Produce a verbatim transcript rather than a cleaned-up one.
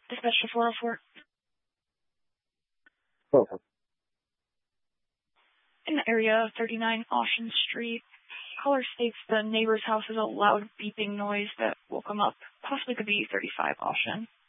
Dispatch to four oh four. Perfect. In the area, thirty-nine Ocean Street, caller states the neighbor's house has a loud beeping noise that will come up. Possibly could be thirty-five Ocean.